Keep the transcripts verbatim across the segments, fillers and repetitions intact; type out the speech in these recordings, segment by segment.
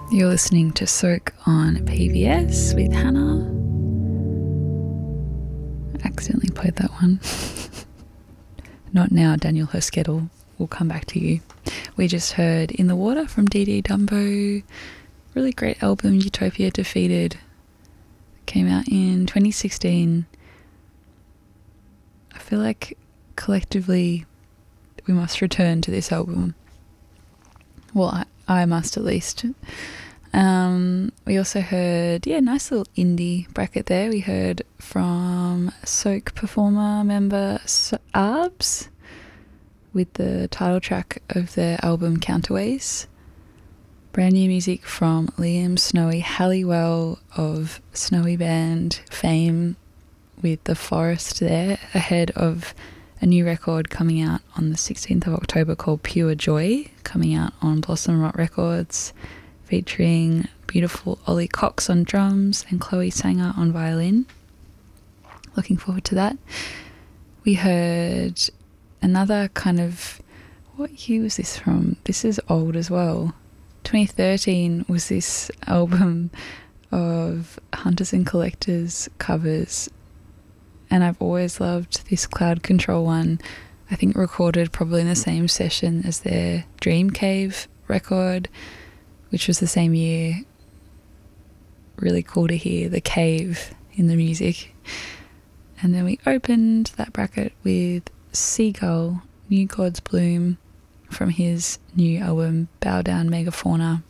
You're listening to Soak on P B S with Hannah. I accidentally played that one. Not now, Daniel Herskettle. We'll come back to you. We just heard In the Water from Dee Dee Dumbo. Really great album, Utopia Defeated. Came out in twenty sixteen. I feel like collectively we must return to this album. Well, I, I must at least. Um, we also heard, yeah, nice little indie bracket there. We heard from Soak performer member Arbs with the title track of their album Counterways. Brand new music from Liam Snowy Halliwell of Snowy Band fame with The Forest there, ahead of a new record coming out on the sixteenth of October called Pure Joy, coming out on Blossom Rot Records, featuring beautiful Ollie Cox on drums and Chloe Sanger on violin. Looking forward to that. We heard another kind of, what year was this from? This is old as well. twenty thirteen was this album of Hunters and Collectors covers, and I've always loved this Cloud Control one. I think recorded probably in the same session as their Dream Cave record, which was the same year. Really cool to hear the cave in the music. And then we opened that bracket with Seagull, New God's Bloom, from his new album Bow Down Megafauna.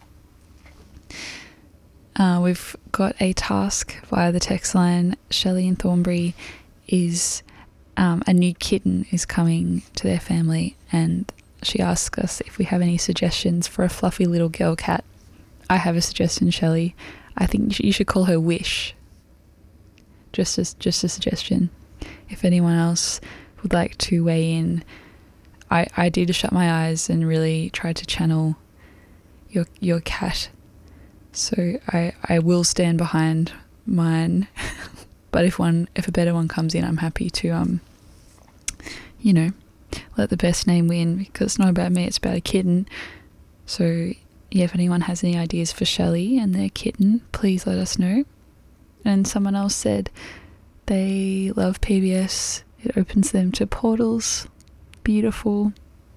Uh, we've got a task via the text line. Shelley in Thornbury is um, a new kitten is coming to their family, and she asks us if we have any suggestions for a fluffy little girl cat. I have a suggestion, Shelley. I think you should call her Wish. Just as just a suggestion. If anyone else would like to weigh in, I, I did shut my eyes and really try to channel your your cat. So I, I will stand behind mine. But if one if a better one comes in, I'm happy to um you know, let the best name win, because it's not about me, it's about a kitten. So yeah, if anyone has any ideas for Shelley and their kitten, please let us know. And someone else said they love P B S. It opens them to portals. Beautiful.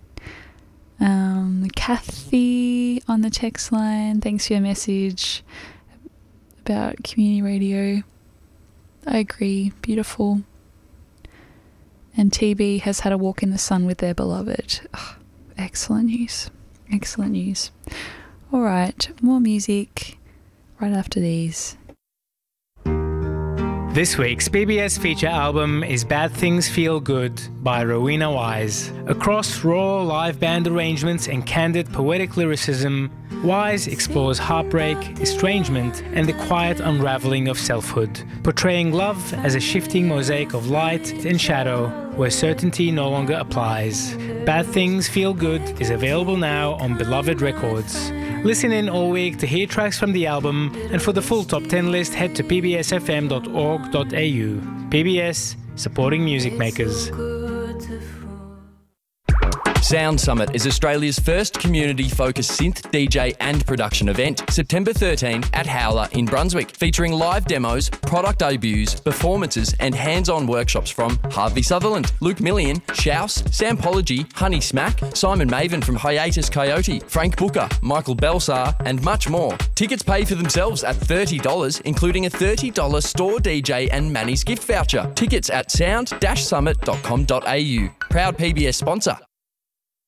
Um, Kathy on the text line, thanks for your message about community radio. I agree, beautiful. And T B has had a walk in the sun with their beloved. Oh, excellent news. Excellent news. All right, more music right after these. This week's P B S feature album is Bad Things Feel Good by Rowena Wise. Across raw live band arrangements and candid poetic lyricism, Wise explores heartbreak, estrangement, and the quiet unraveling of selfhood, portraying love as a shifting mosaic of light and shadow where certainty no longer applies. Bad Things Feel Good is available now on Beloved Records. Listen in all week to hear tracks from the album, and for the full top ten list, head to p b s f m dot org dot a u. P B S, supporting music makers. Sound Summit is Australia's first community-focused synth, D J and production event, September thirteenth at Howler in Brunswick, featuring live demos, product debuts, performances and hands-on workshops from Harvey Sutherland, Luke Millian, Shouse, Sampology, Honey Smack, Simon Maven from Hiatus Coyote, Frank Booker, Michael Belsar and much more. Tickets pay for themselves at thirty dollars, including a thirty dollars store D J and Manny's gift voucher. Tickets at sound dash summit dot com dot a u. Proud P B S sponsor.